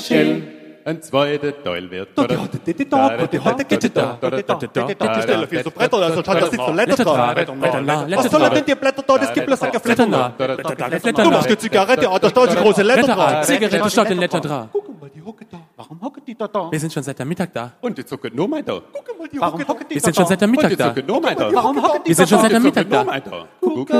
Ein zweiter Teil wird. Die Stelle viel so Bretter, also da sind so Letter dran. Was soll denn die Blätter da? Das gibt bloß ein Blätter. Du machst eine Zigarette, da stehen so große Letter dran. Zigarette steht in Letter dran. Guck mal, die hocken da. Warum hocken die da? Wir sind schon seit der Mittag da. Und die zucken nur mal da. Guck mal, die hocken da. Wir sind schon seit der Und Mittag die da. zucken nur mal da. Warum hocken die Wir sind schon seit der Die Mittag zucken nur da. mal da. Guck